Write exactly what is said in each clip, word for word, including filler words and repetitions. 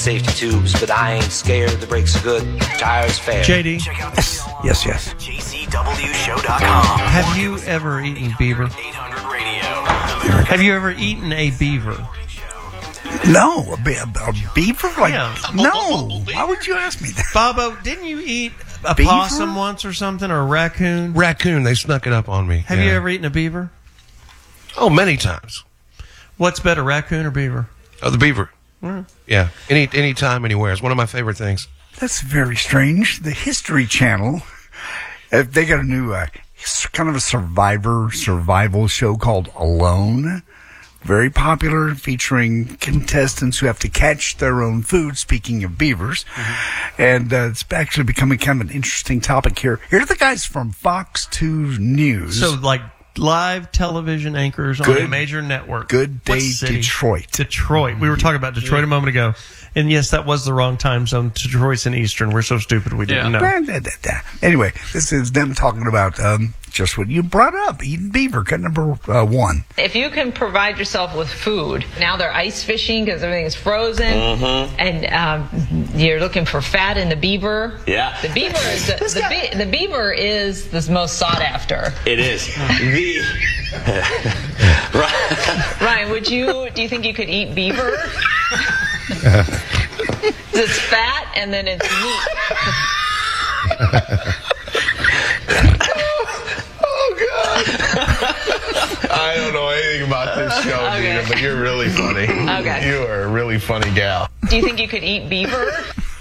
Safety tubes, but I ain't scared. The brakes are good, tires fair. J D. Yes, yes, yes. J C W show dot com. Have you ever eaten beaver? Have you ever eaten a beaver? No, a, be- a beaver? Like, Yeah. no. Why would you ask me that? Bobo, didn't you eat a Beaver? possum once or something, or a raccoon? Raccoon, they snuck it up on me. Have Yeah. you ever eaten a beaver? Oh, many times. What's better, raccoon or beaver? Oh, the beaver. Mm. Yeah, any any time, anywhere. It's one of my favorite things. That's very strange. The History Channel, uh, they got a new uh, s- kind of a survivor survival show called Alone. Very popular, featuring contestants who have to catch their own food, speaking of beavers. Mm-hmm. And uh, it's actually becoming kind of an interesting topic here. Here are the guys from Fox two News. So, like, live television anchors on Good- a major network. Good What Day city? Detroit. Detroit. We were talking about Detroit a moment ago. And yes, that was the wrong time zone. Detroit's in Eastern. We're so stupid we didn't know. Da, da, da, da. Anyway, this is them talking about um, just what you brought up, eating beaver, cut number uh, one. If you can provide yourself with food, now they're ice fishing because everything is frozen, mm-hmm. and um, you're looking for fat in the beaver. Yeah. The beaver is the, the, be, the beaver is the most sought after. It is. the Ryan, would you? Do you think you could eat beaver? It's fat and then it's meat. Oh, God. I don't know anything about this show, Okay. Nina, but you're really funny. Okay. You are a really funny gal. Do you think you could eat beaver?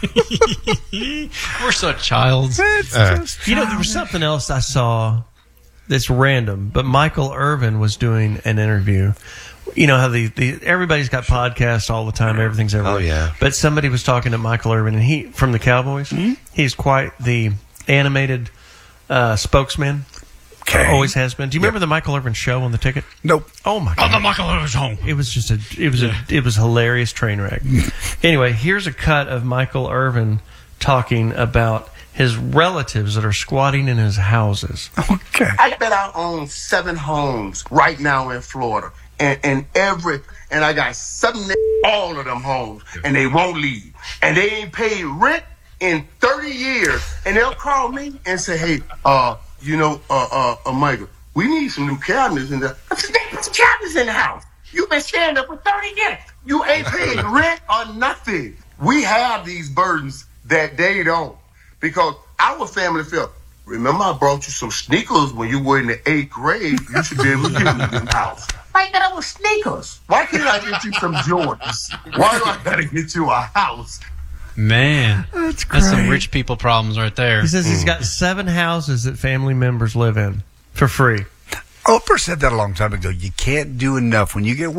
We're such childs. Uh, you know, there was something else I saw that's random, but Michael Irvin was doing an interview. You know how the, the everybody's got podcasts all the time, everything's everywhere. Oh, yeah. But somebody was talking to Michael Irvin, and he from the Cowboys. Mm-hmm. He's quite the animated uh, spokesman. Okay. Always has been. Do you remember the Michael Irvin show on the ticket? Nope. Oh my God! Oh, the Michael Irvin's home. It was just a. It was a. It was a hilarious train wreck. Anyway, here's a cut of Michael Irvin talking about his relatives that are squatting in his houses. Okay. I bet I own seven homes right now in Florida. And, and every, and I got seven, all of them homes, and they won't leave. And they ain't paid rent in thirty years. And they'll call me and say, hey, uh, you know, uh, uh, uh Michael, we need some new cabinets in there. I said, they put cabinets in the house. You've been staying there for thirty years. You ain't paid rent or nothing. We have these burdens that they don't. Because our family felt, remember I brought you some sneakers when you were in the eighth grade. You should be able to get them in the house. Why you got sneakers? Why can't I get you some Jordans? Why do I gotta get you a house? Man, That's great. that's some rich people problems right there. He says he's got seven houses that family members live in for free. Oprah said that a long time ago. You can't do enough. When you get